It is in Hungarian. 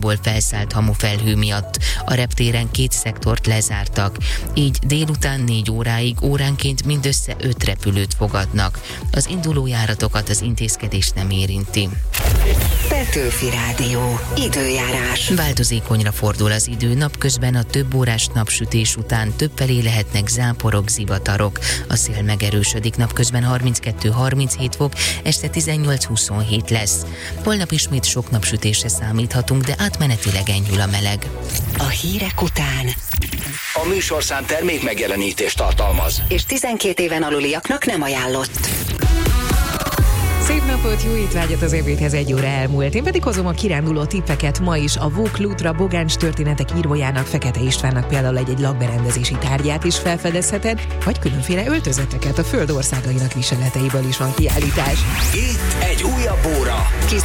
felszállt hamufelhő miatt. A reptéren 2 szektort lezártak. Így délután 4 óráig óránként mindössze 5 repülőt fogadnak. Az induló járatokat az intézkedés nem érinti. Petőfi Rádió. Időjárás. Változékonyra fordul az idő, napközben a több órás napsütés után többfelé lehetnek záporok, zivatarok. A szél megerősödik, napközben 32-37 fok, este 18-27 lesz. Holnap ismét sok napsütésre számíthatunk, de átmenetileg enyhül a meleg. A hírek után. A műsorszám termék megjelenítést tartalmaz. És 12 éven aluliaknak nem ajánlott. Szép napot, jó étvágyat, az ebédhez 1 óra elmúlt. Én pedig hozom a kiránduló tippeket ma is. A Vók Lutra Bogáncs történetek írójának, Fekete Istvánnak például egy lakberendezési tárgyát is felfedezheted, vagy különféle öltözeteket, a föld országainak viseleteiből is van kiállítás. Itt egy újabb óra.